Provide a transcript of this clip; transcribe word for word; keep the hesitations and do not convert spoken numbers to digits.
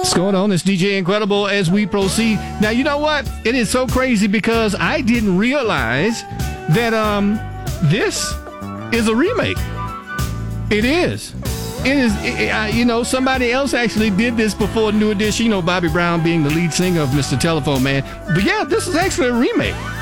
What's going on? It's D J Incredible as we proceed. Now, you know what? It is so crazy because I didn't realize that um this is a remake. It is. It is, it, uh, you know, somebody else actually did this before New Edition, you know, Bobby Brown being the lead singer of Mister Telephone Man. But yeah, this is actually a remake.